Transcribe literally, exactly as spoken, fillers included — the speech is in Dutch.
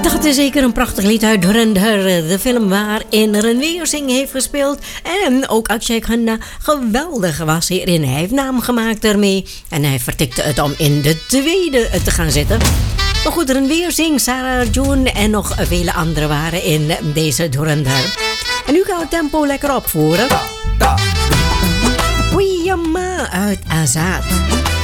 Het is zeker een prachtig lied uit Dhurandhar, de film waarin Ranveer Singh heeft gespeeld. En ook Akshay Khanna geweldig was hierin. Hij heeft naam gemaakt ermee en hij vertikte het om in de tweede te gaan zitten. Maar goed, Ranveer Singh, Sarah Arjun en nog vele anderen waren in deze Dhurandhar. En nu gaan we het tempo lekker opvoeren. Wiyama uit Azad.